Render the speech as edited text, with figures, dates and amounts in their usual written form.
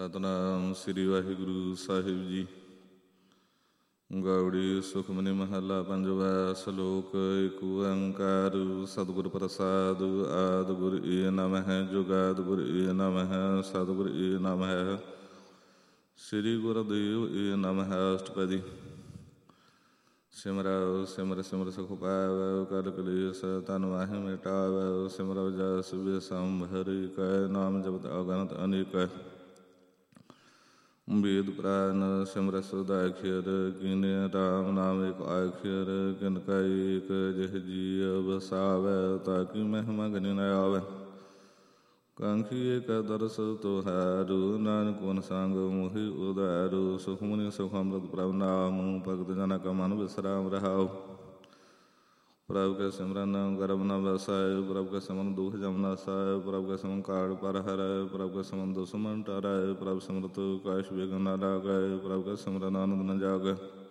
ਸਤਿਨਾਮ ਸ੍ਰੀ ਵਾਹਿਗੁਰੂ ਸਾਹਿਬ ਜੀ। ਗਾਉੜੀ ਸੁਖਮਨੀ ਮਹੱਲਾ ਪੰਜਵਾ। ਸ਼ਲੋਕ ਏਕ ਓੰਕਾਰ ਸਤਿਗੁਰ ਪ੍ਰਸਾਦੁ। ਆਦਿ ਗੁਰ ਏ ਨਮਹਿ ਜੁਗਾਦਿ ਗੁਰ ਏ ਨਮਹਿ ਸਤਿਗੁਰ ਏ ਨਮਹਿ ਸ੍ਰੀ ਗੁਰਦੇਵ ਏ ਨਮਹਿ। ਅਸ਼ਟਪਦੀ। ਸਿਮਰਉ ਸਿਮਰ ਸਿਮਰ ਸੁਖ ਪਾਵੈ ਕਰ ਕਲੇਸ਼ ਤਨ ਮਾਹਿ ਮਿਟਾਵੈ। ਸਿਮਰਉ ਜਸ ਬਿਸੰਭਰਿ ਕੈ ਨਾਮ ਜਪਤ ਅਗਨਤ ਅਨੇਕੈ। ਵੇਦ ਪੁਰਾਨ ਸਿਮਰ ਸੁਧ ਆਖਿਰ ਕੀਨੇ ਰਾਮ ਨਾਮ ਏਕ ਆਖਿਰ। ਕਿਨ ਕਾ ਏਕ ਜਿਹ ਜੀ ਵਸਾਵੈ ਤਾ ਕੀ ਮਹਿਮਾ ਗਨਿ ਨ ਆਵੈ। ਕਾਂਖੀ ਏਕ ਦਰਸ ਤੁਹਾਰੂ ਨਾਨਕ ਵਨ ਸੰਗ ਮੋਹਿ ਉਧਾਰੂ। ਸੁਖਮਨੀ ਸੁਖ ਅੰਮ੍ਰਿਤ ਪ੍ਰਭ ਨਾਮ ਭਗਤ ਜਨਾ ਕਾ ਮਨ ਵਿਸਰਾਮ ਰਹਾਉ। ਪ੍ਰਭ ਕੇ ਸਿਮਰਨ ਗਰਭ ਨ ਬਸਾਏ ਪ੍ਰਭ ਕੇ ਸਿਮਰਨ ਦੁਖ ਜਮ ਨਾਸਾਏ। ਪ੍ਰਭ ਕੇ ਸਿਮਰਨ ਕਾਲ ਪਰ ਹਰੈ ਪ੍ਰਭ ਕੇ ਸਿਮਰਨ ਦੁਸ਼ਮਨ ਟਰੈ। ਪ੍ਰਭ ਸਿਮਰਤ ਕਾਛ ਬਿਘਿਨ ਨ ਲਾਗੈ ਪ੍ਰਭ ਕੇ ਸਿਮਰਨ ਆਨੰਦ ਨ ਜਾਗੈ।